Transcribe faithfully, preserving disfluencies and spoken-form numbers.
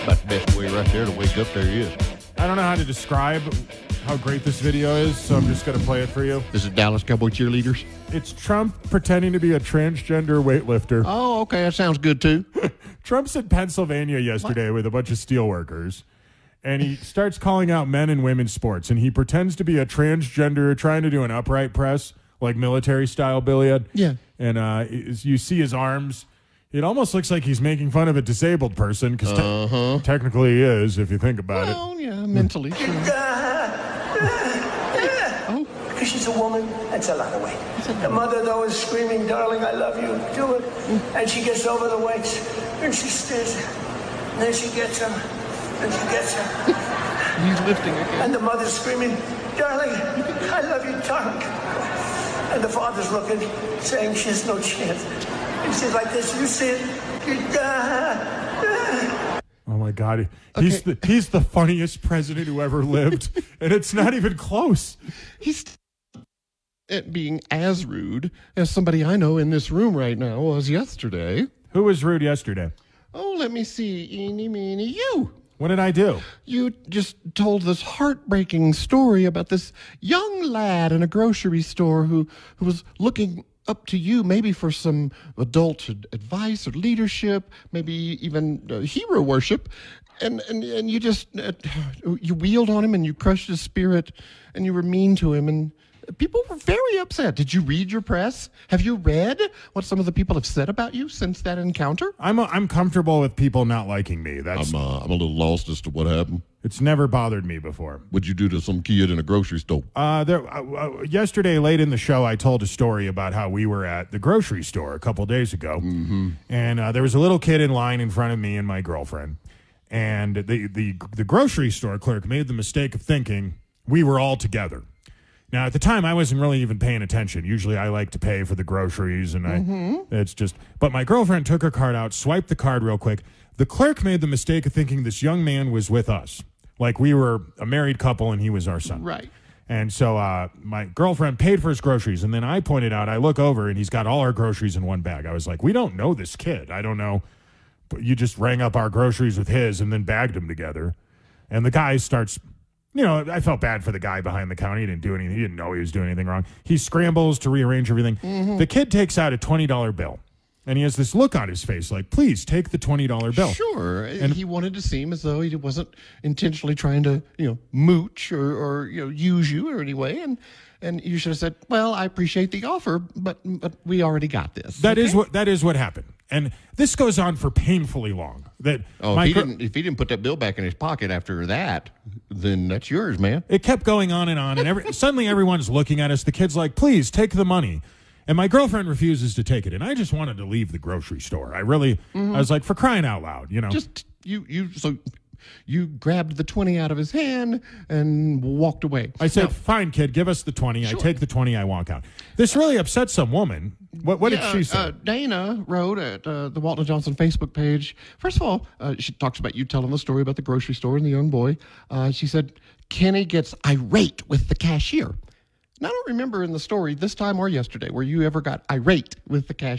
About the best way right there to wake up there is. I don't know how to describe how great this video is, so I'm just going to play it for you. This is Dallas Cowboy cheerleaders. It's Trump pretending to be a transgender weightlifter. Oh, okay. That sounds good, too. Trump's in Pennsylvania yesterday what? with a bunch of steelworkers, and he starts calling out men and women's sports, and he pretends to be a transgender trying to do an upright press, like military-style, Billiard. Yeah. And uh, you see his arms. It almost looks like he's making fun of a disabled person, because te- uh-huh. technically he is, if you think about well, it. Well, yeah, mentally. Sure. Oh. Because she's a woman, that's a lot of weight. The mother, though, is screaming, darling, I love you, do it. And she gets over the weights, and she stays. And then she gets him, and she gets him. He's lifting again. And the mother's screaming, darling, I love you, darling. And the father's looking, saying she has no chance. And she's like this, you see it? Oh my God, he's okay. the he's the funniest president who ever lived, and it's not even close. He's at being as rude as somebody I know in this room right now was yesterday. Who was rude yesterday? Oh, let me see. Eeny, meeny, you. What did I do? You just told this heartbreaking story about this young lad in a grocery store who, who was looking up to you, maybe for some adult advice or leadership, maybe even uh, hero worship, and and and you just uh, you wheeled on him and you crushed his spirit, and you were mean to him, and people were very upset. Did you read your press? Have you read what some of the people have said about you since that encounter? I'm a, I'm comfortable with people not liking me. That's I'm uh, I'm a little lost as to what happened. It's never bothered me before. What'd you do to some kid in a grocery store? Uh, there, uh, uh, yesterday, late in the show, I told a story about how we were at the grocery store a couple days ago, mm-hmm. and uh, there was a little kid in line in front of me and my girlfriend, and the the the grocery store clerk made the mistake of thinking we were all together. Now, at the time, I wasn't really even paying attention. Usually, I like to pay for the groceries, and I mm-hmm. it's just. But my girlfriend took her card out, swiped the card real quick. The clerk made the mistake of thinking this young man was with us, like we were a married couple and he was our son. Right. And so uh, my girlfriend paid for his groceries, and then I pointed out, I look over, and he's got all our groceries in one bag. I was like, we don't know this kid. I don't know. But you just rang up our groceries with his and then bagged them together. And the guy starts... You know, I felt bad for the guy behind the counter. He didn't do anything. He didn't know he was doing anything wrong. He scrambles to rearrange everything. Mm-hmm. The kid takes out a twenty dollar bill, and he has this look on his face like, please take the twenty dollar bill. Sure. And he wanted to seem as though he wasn't intentionally trying to, you know, mooch or, or you know, use you or anyway. And and you should have said, well, I appreciate the offer, but but we already got this. That okay? is what that is what happened. And this goes on for painfully long. That Oh, my if he gr- didn't if he didn't put that bill back in his pocket after that, then that's yours, man. It kept going on and on, and every, suddenly everyone's looking at us. The kid's like, please, take the money. And my girlfriend refuses to take it. And I just wanted to leave the grocery store. I really, Mm-hmm. I was like, for crying out loud, you know. Just you you so you grabbed the twenty out of his hand and walked away. I said, Now, fine, kid, give us the twenty. Sure. I take the twenty, I walk out. This really upset some woman. What, what yeah, did she say? Uh, Dana wrote at uh, the Walton Johnson Facebook page. First of all, uh, she talks about you telling the story about the grocery store and the young boy. Uh, she said, Kenny gets irate with the cashier. And I don't remember in the story this time or yesterday where you ever got irate with the cashier.